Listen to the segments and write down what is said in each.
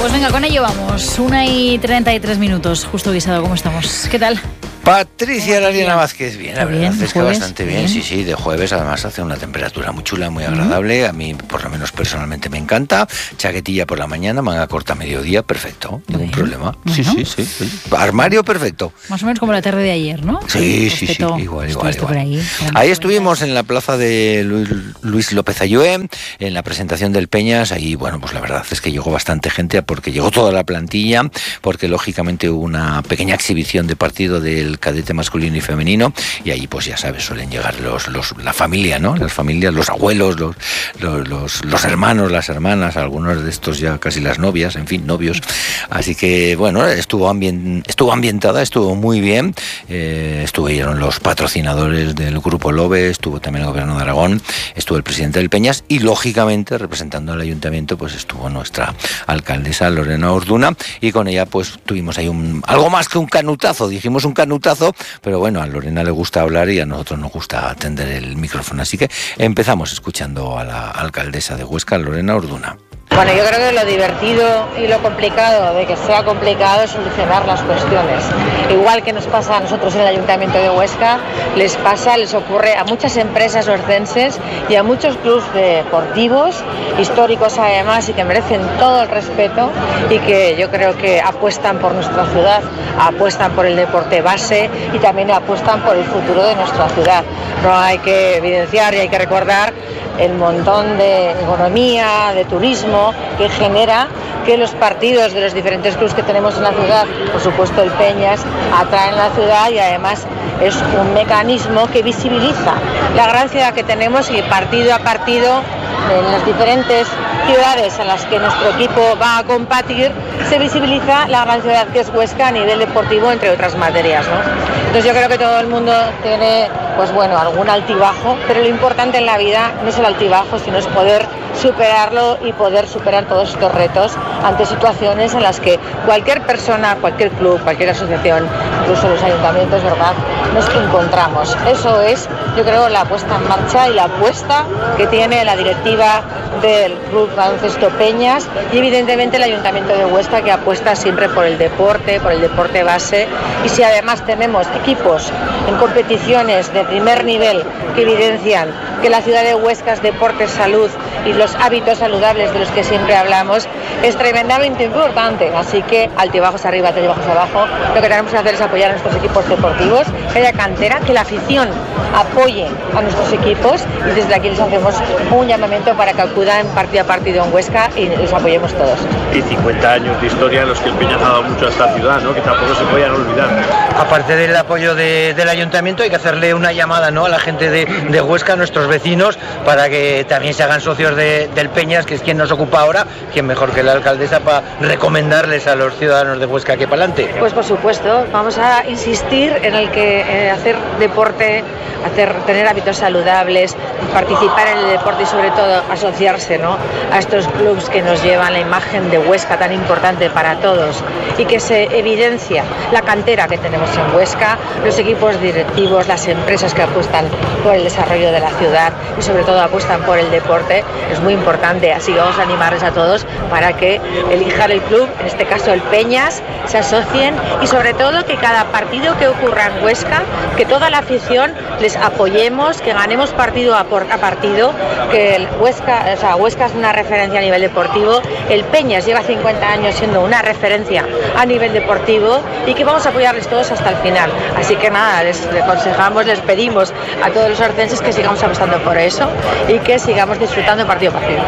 Pues venga, con ello vamos. 1:33, justo guisado, ¿cómo estamos? ¿Qué tal? Patricia Larriena Vázquez, bien, la verdad es que jueves, bastante bien, sí, de jueves, además hace una temperatura muy chula, muy agradable, a mí por lo menos personalmente me encanta, chaquetilla por la mañana, manga corta a mediodía, perfecto, ningún problema. Bueno. Sí, armario perfecto. Más o menos como la tarde de ayer, ¿no? Sí, igual. Por Ahí estuvimos en la plaza de Luis López Ayué, en la presentación del Peñas, ahí, bueno, pues la verdad es que llegó bastante gente, porque llegó toda la plantilla, porque lógicamente hubo una pequeña exhibición de partido del cadete masculino y femenino, y allí pues ya sabes, suelen llegar la familia, ¿no? Las familias, los abuelos, los hermanos, las hermanas, algunos de estos ya casi las novias, en fin, novios. Así que bueno, estuvo ambientada, estuvo muy bien. Estuvieron los patrocinadores del Grupo Lobe, estuvo también el Gobierno de Aragón, estuvo el presidente del Peñas y lógicamente representando al ayuntamiento pues estuvo nuestra alcaldesa Lorena Orduna, y con ella pues tuvimos ahí algo más que un canutazo, dijimos un canutazo, pero bueno, a Lorena le gusta hablar y a nosotros nos gusta atender el micrófono, así que empezamos escuchando a la alcaldesa de Huesca, Lorena Orduna. Bueno, yo creo que lo divertido y lo complicado de que sea complicado es solucionar las cuestiones. Igual que nos pasa a nosotros en el Ayuntamiento de Huesca, les ocurre a muchas empresas orcenses y a muchos clubes deportivos, históricos además, y que merecen todo el respeto y que yo creo que apuestan por nuestra ciudad, apuestan por el deporte base y también apuestan por el futuro de nuestra ciudad. No hay que evidenciar y hay que recordar el montón de economía, de turismo que genera que los partidos de los diferentes clubes que tenemos en la ciudad, por supuesto el Peñas, atraen a la ciudad y además es un mecanismo que visibiliza la gran ciudad que tenemos y partido a partido en las diferentes ciudades en las que nuestro equipo va a competir se visibiliza la gran ciudad que es Huesca a nivel deportivo, entre otras materias, ¿no? Entonces yo creo que todo el mundo tiene, pues bueno, algún altibajo, pero lo importante en la vida no es el altibajo, sino es poder superarlo y poder superar todos estos retos ante situaciones en las que cualquier persona, cualquier club, cualquier asociación, incluso los ayuntamientos, ¿verdad?, nos encontramos. Eso es, yo creo, la puesta en marcha y la apuesta que tiene la directiva del Club Baloncesto Peñas y evidentemente el Ayuntamiento de Huesca, que apuesta siempre por el deporte base, y si además tenemos equipos en competiciones de primer nivel que evidencian que la ciudad de Huesca es deporte, salud y los hábitos saludables de los que siempre hablamos, es tremendamente importante. Así que altibajos arriba, altibajos abajo, lo que tenemos que hacer es apoyar a nuestros equipos deportivos, que haya cantera, que la afición apoye a nuestros equipos, y desde aquí les hacemos un llamamiento para que acudan partido a partido en Huesca y les apoyemos todos. Y 50 años de historia en los que el Peñas ha dado mucho a esta ciudad, ¿no?, que tampoco se podían olvidar. Aparte del apoyo del ayuntamiento, hay que hacerle una llamada, ¿no?, a la gente de Huesca, a nuestros vecinos, para que también se hagan socios del Peñas, que es quien nos ocupa ahora, quien mejor que la alcaldesa para recomendarles a los ciudadanos de Huesca que para adelante. Pues por supuesto, vamos a insistir en el que hacer deporte, tener hábitos saludables, participar en el deporte y sobre todo asociarse, ¿no?, a estos clubes que nos llevan la imagen de Huesca tan importante para todos, y que se evidencia la cantera que tenemos en Huesca, los equipos directivos, las empresas que apuestan por el desarrollo de la ciudad y sobre todo apuestan por el deporte, es muy importante. Así que vamos a animarles a todos para que elijan el club, en este caso el Peñas, se asocien y sobre todo que cada partido que ocurra en Huesca, que toda la afición les apoyemos, que ganemos partido a partido, que el Huesca es una referencia a nivel deportivo, el Peñas lleva 50 años siendo una referencia a nivel deportivo y que vamos a apoyarles todos hasta el final. Así que nada, les aconsejamos, les pedimos a todos los orcenses que sigamos apostando por eso y que sigamos disfrutando partido a partido.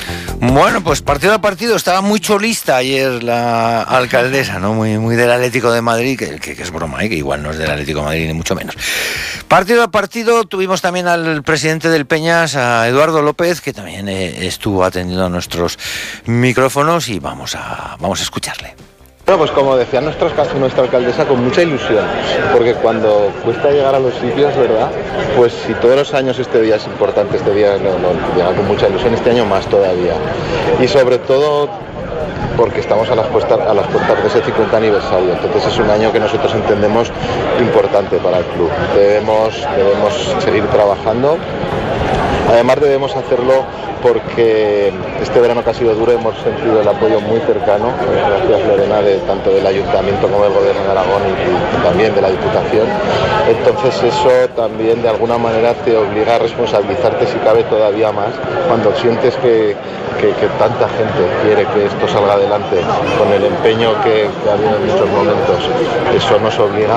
Bueno, pues partido a partido estaba muy cholista ayer la alcaldesa, ¿no? Muy del Atlético de Madrid, que es broma, que igual no es del Atlético de Madrid ni mucho menos. Partido a partido tuvimos también al presidente del Peñas, a Eduardo López, que también estuvo atendiendo a nuestros micrófonos y vamos a escucharle. Bueno, pues como decía nuestra alcaldesa, con mucha ilusión, porque cuando cuesta llegar a los sitios, ¿verdad? Pues si todos los años este día es importante, este día no llega con mucha ilusión, este año más todavía. Y sobre todo porque estamos a las puertas de ese 50 aniversario, entonces es un año que nosotros entendemos importante para el club. Debemos seguir trabajando. Además debemos hacerlo porque este verano que ha sido duro hemos sentido el apoyo muy cercano, gracias Lorena, tanto del Ayuntamiento como del Gobierno de Aragón y también de la Diputación. Entonces eso también de alguna manera te obliga a responsabilizarte si cabe todavía más cuando sientes que tanta gente quiere que esto salga adelante con el empeño que ha habido en muchos momentos. Eso nos obliga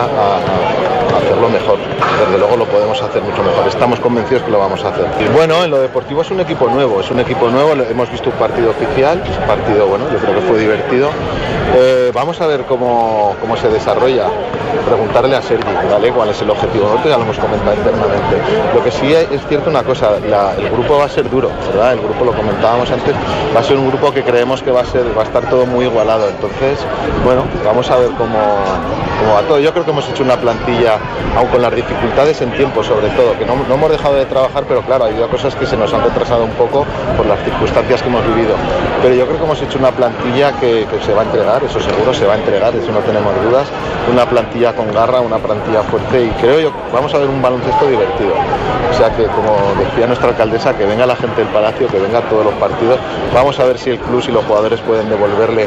a hacerlo mejor. Desde luego lo podemos hacer mucho mejor. Estamos convencidos que lo vamos a hacer. Y bueno, en lo deportivo es un equipo nuevo. Hemos visto un partido oficial, un partido bueno, yo creo que fue divertido. Vamos a ver cómo se desarrolla. Preguntarle a Sergi, ¿vale? ¿Cuál es el objetivo? Nosotros ya lo hemos comentado internamente. Lo que sí es cierto una cosa, el grupo va a ser duro, ¿verdad? El grupo, lo comentábamos antes, va a ser un grupo que creemos que va a estar todo muy igualado. Entonces, bueno, vamos a ver cómo va todo. Yo creo que hemos hecho una plantilla, aun con las dificultades en tiempo sobre todo, que no hemos dejado de trabajar, pero claro, ha habido cosas que se nos han retrasado un poco por las circunstancias que hemos vivido. Pero yo creo que hemos hecho una plantilla que se va a entregar, eso seguro se va a entregar, eso no tenemos dudas. Una plantilla con garra, una plantilla fuerte y creo yo vamos a ver un baloncesto divertido. O sea que, como decía nuestra alcaldesa, que venga la gente del Palacio, que venga a todos los partidos. Vamos a ver si el club y los jugadores pueden devolverle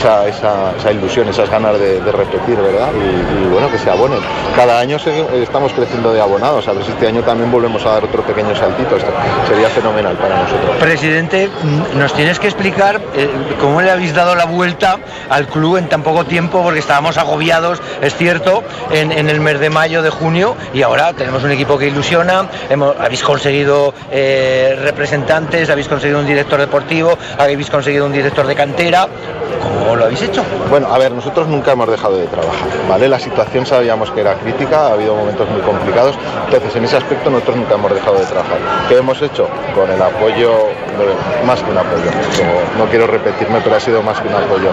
esa ilusión, esas ganas de repetir, ¿verdad? Y bueno, que se abonen. Cada año estamos creciendo de abonados, a ver si este año también volvemos a dar otro pequeño saltito. Esto sería fenomenal para nosotros. Presidente, nos tienes que explicar cómo le habéis dado la vuelta al club en tan poco tiempo, porque estábamos agobiados, es cierto, en el mes de mayo, de junio, y ahora tenemos un equipo que ilusiona. Habéis conseguido representantes, habéis conseguido un director deportivo, habéis conseguido un director de cantera. ¿Cómo lo habéis hecho? Bueno, a ver, nosotros nunca hemos dejado de trabajar, ¿vale? La situación sabíamos que era crítica, ha habido momentos muy complicados, entonces en ese aspecto nosotros nunca hemos dejado de trabajar. ¿Qué hemos hecho? Con el apoyo, más que un apoyo, no quiero repetirme, pero ha sido más que un apoyo.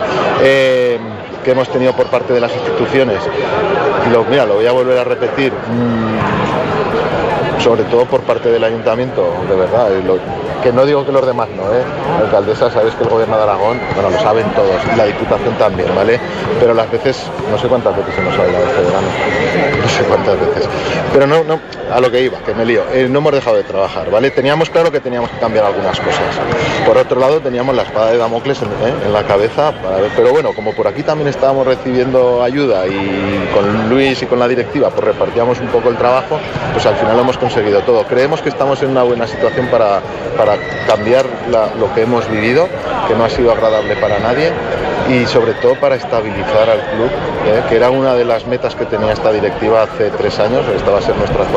Que hemos tenido por parte de las instituciones, y lo voy a volver a repetir, sobre todo por parte del Ayuntamiento, de verdad, que no digo que los demás no, la alcaldesa, sabes que el Gobierno de Aragón, bueno, lo saben todos, y la Diputación también, ¿vale? Pero las veces, no sé cuántas veces hemos hablado este verano, no sé cuántas veces, pero no, a lo que iba, que me lío, no hemos dejado de trabajar, ¿vale? Teníamos claro que teníamos que cambiar algunas cosas. Por otro lado, teníamos la espada de Damocles en la cabeza, pero bueno, como por aquí también estábamos recibiendo ayuda y con Luis y con la directiva, pues repartíamos un poco el trabajo, pues al final lo hemos conseguido todo. Creemos que estamos en una buena situación para cambiar lo que hemos vivido, que no ha sido agradable para nadie, y sobre todo para estabilizar al club, que era una de las metas que tenía esta directiva hace 3 años, esta va a ser nuestro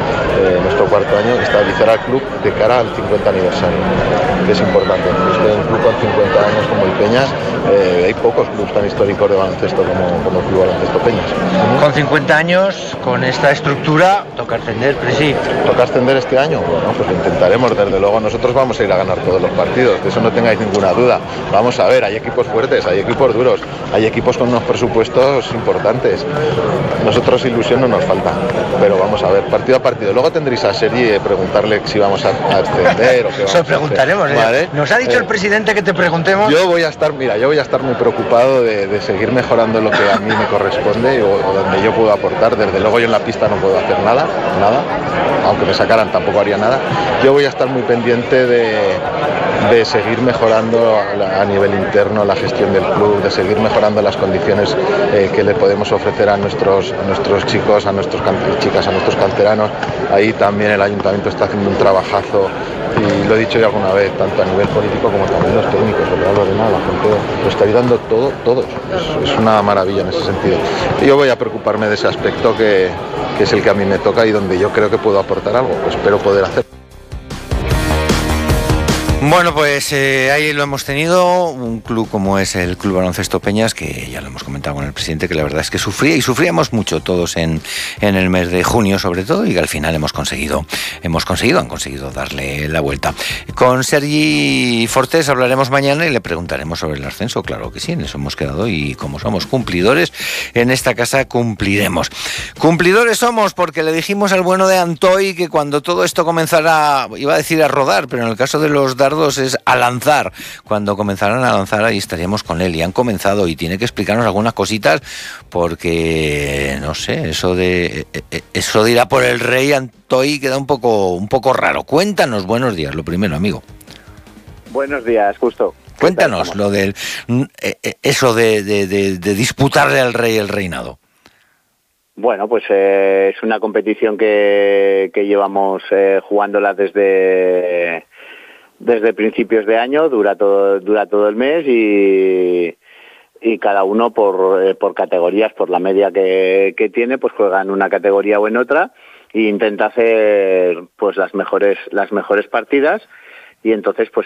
cuarto año, estabilizar al club de cara al 50 aniversario, que es importante. Es que un club con 50 años como el Peñas, hay pocos clubes tan históricos de baloncesto como el Club Baloncesto Peñas. Con 50 años, con esta estructura, toca ascender, Presi. ¿Toca ascender este año? Bueno, pues lo intentaremos, desde luego. Nosotros vamos a ir a ganar todos los partidos, de eso no tengáis ninguna duda. Vamos a ver, hay equipos fuertes, hay equipos duros, hay equipos con unos presupuestos importantes. Nosotros ilusión no nos falta, pero vamos a ver, partido a partido. Luego tendréis a Sergi preguntarle si vamos a ascender o qué vamos a hacer. Preguntaremos, ¿vale? Nos ha dicho el presidente que te preguntemos. Yo voy a estar muy preocupado de seguir mejorando lo que a mí me corresponde o donde yo puedo aportar. Desde luego yo en la pista no puedo hacer nada, aunque me sacaran tampoco haría nada. Yo voy a estar muy pendiente de seguir mejorando a nivel interno la gestión del club, de seguir mejorando las condiciones que le podemos ofrecer a nuestros chicos, a nuestras chicas, a nuestros canteranos. Ahí también el ayuntamiento está haciendo un trabajazo, y lo he dicho ya alguna vez, tanto a nivel político como también los técnicos, ¿verdad, Lorena? La gente lo está ayudando todo. Es una maravilla en ese sentido. Y yo voy a preocuparme de ese aspecto que es el que a mí me toca y donde yo creo que puedo aportar algo. Espero poder hacer. Bueno, pues ahí lo hemos tenido, un club como es el Club Baloncesto Peñas, que ya lo hemos comentado con el presidente, que la verdad es que sufríamos mucho todos en el mes de junio sobre todo, y que al final han conseguido darle la vuelta. Con Sergi Fortés hablaremos mañana y le preguntaremos sobre el ascenso, claro que sí, en eso hemos quedado, y como somos cumplidores en esta casa, cumpliremos. Cumplidores somos porque le dijimos al bueno de Antoy que cuando todo esto comenzara, iba a decir a rodar, pero en el caso de los dardos es a lanzar. Cuando comenzaran a lanzar, ahí estaríamos con él, y han comenzado, y tiene que explicarnos algunas cositas, porque no sé, eso de ir a por el rey, Antoy, queda un poco raro. Cuéntanos, buenos días, lo primero, amigo. Buenos días, Justo. Cuéntanos lo del eso de disputarle al rey el reinado. Bueno, pues es una competición que llevamos jugándola desde principios de año, dura todo el mes y cada uno por categorías, por la media que tiene, pues juega en una categoría o en otra e intenta hacer pues las mejores partidas. Y entonces pues